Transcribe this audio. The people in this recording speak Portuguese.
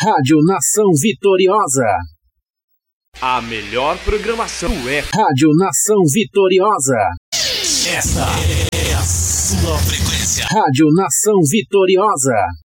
Rádio Nação Vitoriosa. A melhor programação é Rádio Nação Vitoriosa. Esta é a sua frequência. Rádio Nação Vitoriosa.